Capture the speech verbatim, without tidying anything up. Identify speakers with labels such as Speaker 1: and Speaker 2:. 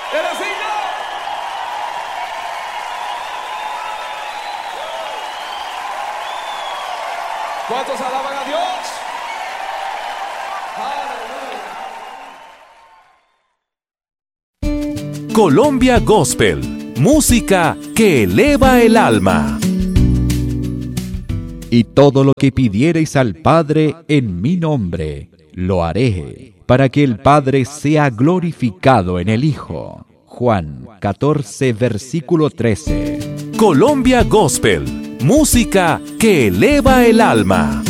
Speaker 1: ¡Eres digno! ¿Cuántos alaban a Dios? ¡Aleluya!
Speaker 2: Colombia Gospel, música que eleva el alma.
Speaker 3: Y todo lo que pidiereis al Padre en mi nombre, lo haré, para que el Padre sea glorificado en el Hijo. Juan catorce, versículo trece.
Speaker 2: Colombia Gospel, música que eleva el alma.